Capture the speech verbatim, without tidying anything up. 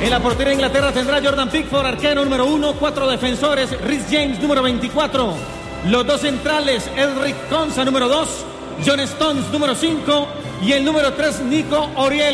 En la portería de Inglaterra tendrá Jordan Pickford, arquero número uno, cuatro defensores, Reece James, número veinticuatro. Los dos centrales, Edric Konsa, número dos, John Stones, número cinco, y el número tres, Nico Oriel.